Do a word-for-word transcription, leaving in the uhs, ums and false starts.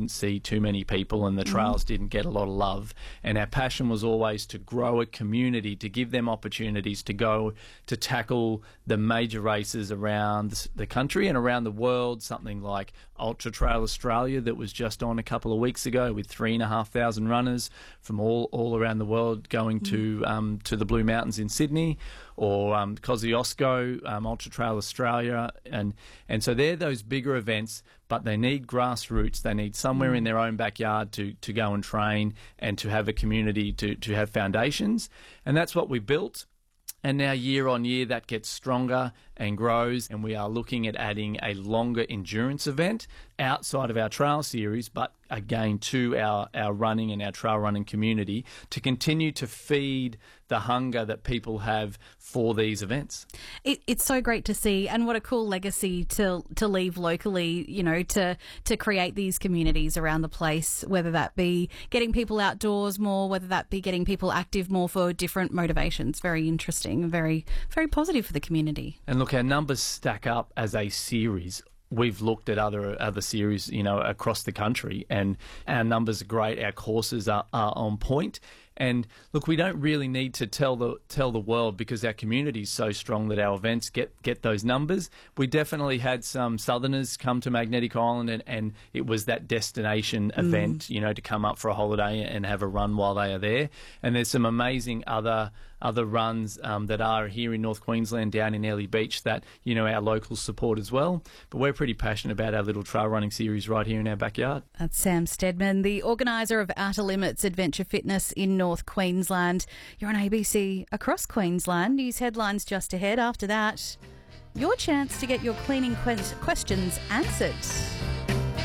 didn't see too many people and the trails didn't get a lot of love. And our passion was always to grow a community, to give them opportunities to go to tackle the major races around the country and around the world, something like Ultra Trail Australia that was just on a couple of weeks ago with three and a half thousand runners from all, all around the world going mm. to um, to the Blue Mountains in Sydney, or um, Kosciuszko, um, Ultra Trail Australia, and and so they're those bigger events, but they need grassroots. They need somewhere mm. in their own backyard to to go and train and to have a community to to have foundations, and that's what we built. And now year on year that gets stronger and grows, and we are looking at adding a longer endurance event outside of our trail series, but again to our, our running and our trail running community to continue to feed the hunger that people have for these events. It, it's so great to see, and what a cool legacy to to leave locally, you know, to, to create these communities around the place, whether that be getting people outdoors more, whether that be getting people active more for different motivations. Very interesting, very, very positive for the community. And look, our numbers stack up as a series. We've looked at other other series, you know, across the country, and our numbers are great. Our courses are, are on point. And look, we don't really need to tell the tell the world because our community is so strong that our events get, get those numbers. We definitely had some Southerners come to Magnetic Island, and, and it was that destination mm. event, you know, to come up for a holiday and have a run while they are there. And there's some amazing other other runs um, that are here in North Queensland, down in Airlie Beach, that, you know, our locals support as well. But we're pretty passionate about our little trail running series right here in our backyard. That's Sam Steadman, the organiser of Outer Limits Adventure Fitness in North Queensland. You're on A B C Across Queensland. News headlines just ahead. After that, your chance to get your cleaning que- questions answered.